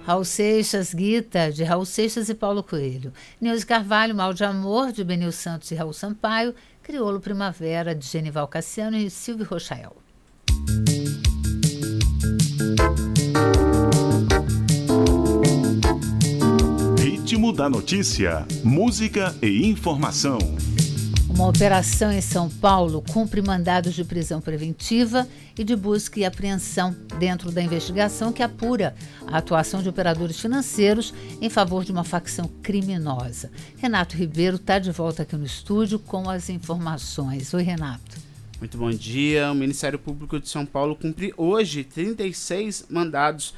Raul Seixas, Guita, de Raul Seixas e Paulo Coelho. Nilce Carvalho, Mal de Amor, de Benil Santos e Raul Sampaio. Crioulo Primavera, de Genival Cassiano e Silvio Rochael. Ritmo da notícia, música e informação. Uma operação em São Paulo cumpre mandados de prisão preventiva e de busca e apreensão dentro da investigação que apura a atuação de operadores financeiros em favor de uma facção criminosa. Renato Ribeiro está de volta aqui no estúdio com as informações. Oi, Renato. Muito bom dia. O Ministério Público de São Paulo cumpre hoje 36 mandados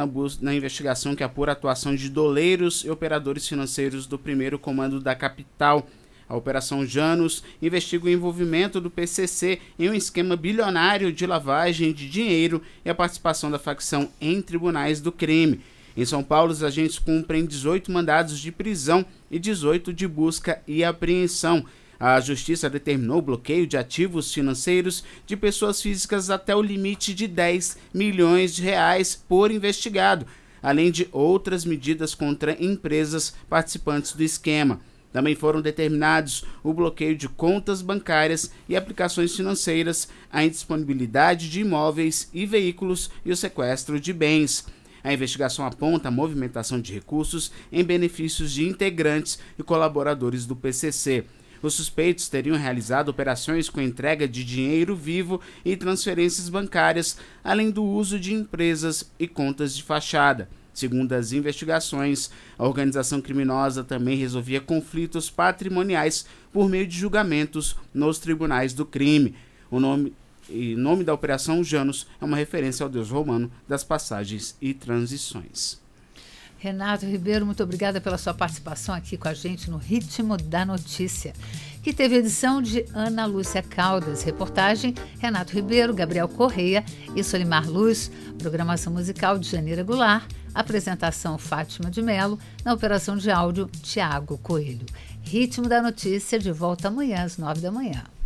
na investigação que apura a atuação de doleiros e operadores financeiros do primeiro comando da capital. A Operação Janus investiga o envolvimento do PCC em um esquema bilionário de lavagem de dinheiro e a participação da facção em tribunais do crime. Em São Paulo, os agentes cumprem 18 mandados de prisão e 18 de busca e apreensão. A Justiça determinou o bloqueio de ativos financeiros de pessoas físicas até o limite de R$10 milhões por investigado, além de outras medidas contra empresas participantes do esquema. Também foram determinados o bloqueio de contas bancárias e aplicações financeiras, a indisponibilidade de imóveis e veículos e o sequestro de bens. A investigação aponta a movimentação de recursos em benefícios de integrantes e colaboradores do PCC. Os suspeitos teriam realizado operações com entrega de dinheiro vivo e transferências bancárias, além do uso de empresas e contas de fachada. Segundo as investigações, a organização criminosa também resolvia conflitos patrimoniais por meio de julgamentos nos tribunais do crime. O nome da Operação Janus é uma referência ao deus romano das passagens e transições. Renato Ribeiro, muito obrigada pela sua participação aqui com a gente no Ritmo da Notícia, que teve edição de Ana Lúcia Caldas, reportagem Renato Ribeiro, Gabriel Correia e Solimar Luz, programação musical de Janeira Goulart, apresentação Fátima de Mello, na operação de áudio Tiago Coelho. Ritmo da Notícia de volta amanhã às 9 da manhã.